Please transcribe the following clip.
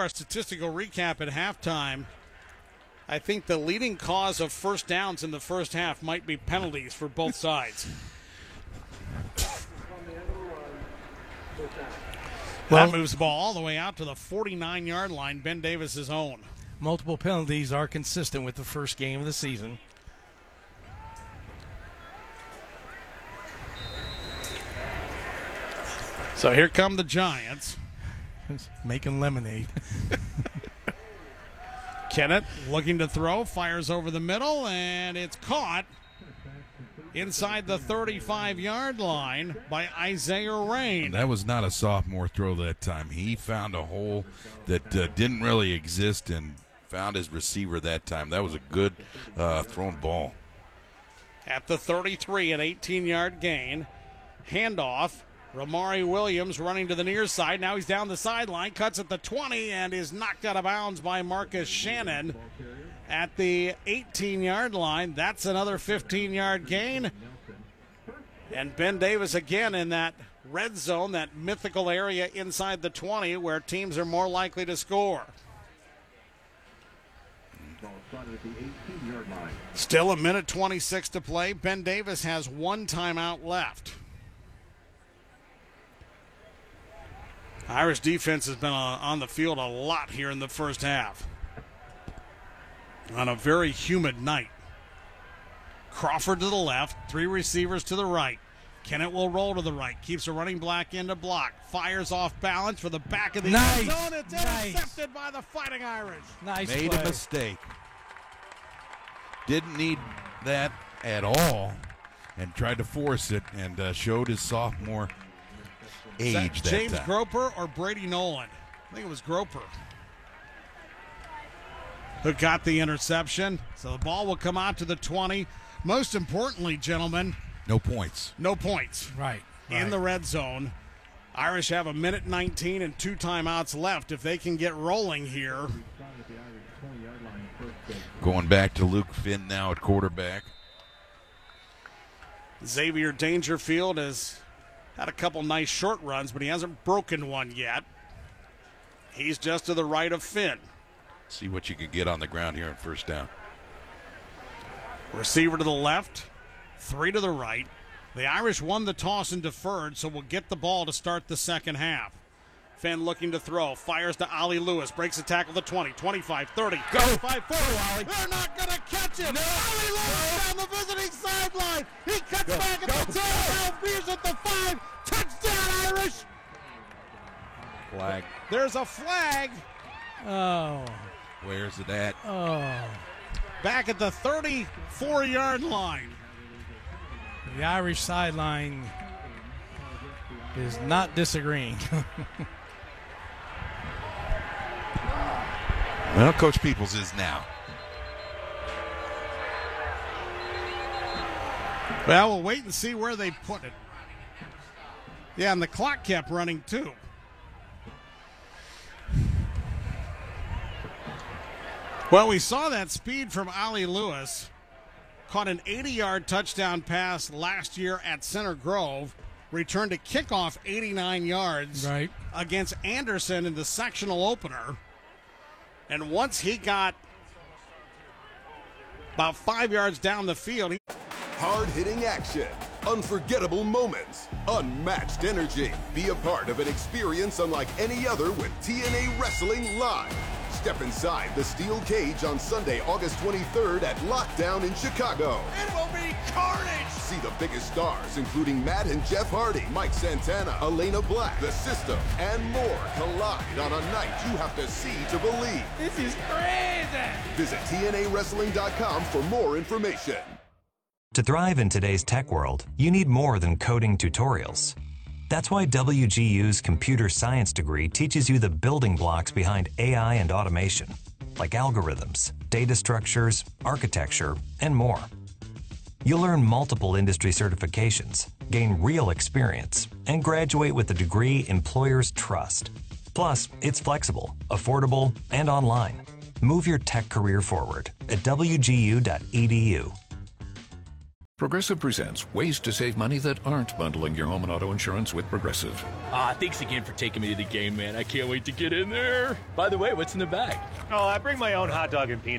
our statistical recap at halftime, I think the leading cause of first downs in the first half might be penalties for both sides. That moves the ball all the way out to the 49-yard line, Ben Davis's own. Multiple penalties are consistent with the first game of the season. So here come the Giants. Making lemonade. Kennett looking to throw, fires over the middle, and it's caught inside the 35-yard line by Isaiah Rain. That was not a sophomore throw that time. He found a hole that didn't really exist and found his receiver that time. That was a good thrown ball. At the 33, an 18-yard gain. Handoff. Ramari Williams running to the near side. Now he's down the sideline, cuts at the 20, and is knocked out of bounds by Marcus Shannon at the 18-yard line. That's another 15-yard gain. And Ben Davis again in that red zone, that mythical area inside the 20 where teams are more likely to score. Still a minute 26 to play. Ben Davis has one timeout left. Irish defense has been on the field a lot here in the first half. On a very humid night. Crawford to the left, three receivers to the right. Kennett will roll to the right, keeps a running back in to block, fires off balance for the back of the end zone. It's intercepted by the Fighting Irish. Made a mistake. Didn't need that at all and tried to force it and showed his sophomore age that James time. Groper or Brady Nolan? I think it was Groper who got the interception. So the ball will come out to the 20. Most importantly, gentlemen, no points. No points. Right. In the red zone. Irish have a minute 19 and two timeouts left. If they can get rolling here. Going back to Luke Finn now at quarterback. Xavier Dangerfield has had a couple nice short runs, but he hasn't broken one yet. He's just to the right of Finn. See what you can get on the ground here on first down. Receiver to the left, three to the right. The Irish won the toss and deferred, so we'll get the ball to start the second half. Finn looking to throw, fires to Ollie Lewis, breaks the tackle the 20, 25, 30, 35, 40. They're not going to catch him. Ollie Lewis down the visiting sideline. He cuts back at the 10, now veers at the 5. Touchdown, Irish. Flag. There's a flag. Oh. Where's it at? Oh. Back at the 34-yard line. The Irish sideline is not disagreeing. Well, Coach Peoples is now. Well, we'll wait and see where they put it. Yeah, and the clock kept running too. Well, we saw that speed from Ollie Lewis. Caught an 80-yard touchdown pass last year at Center Grove. Returned to kickoff 89 yards against Anderson in the sectional opener. And once he got about 5 yards down the field. Hard-hitting action, unforgettable moments, unmatched energy. Be a part of an experience unlike any other with TNA Wrestling Live. Step inside the steel cage on Sunday, August 23rd at Lockdown in Chicago. It will be carnage! See the biggest stars, including Matt and Jeff Hardy, Mike Santana, Elena Black, The System, and more collide on a night you have to see to believe. This is crazy! Visit TNAWrestling.com for more information. To thrive in today's tech world, you need more than coding tutorials. That's why WGU's computer science degree teaches you the building blocks behind AI and automation, like algorithms, data structures, architecture, and more. You'll earn multiple industry certifications, gain real experience, and graduate with a degree employers trust. Plus, it's flexible, affordable, and online. Move your tech career forward at wgu.edu. Progressive presents ways to save money that aren't bundling your home and auto insurance with Progressive. Thanks again for taking me to the game, man. I can't wait to get in there. By the way, what's in the bag? Oh, I bring my own hot dog and peanut.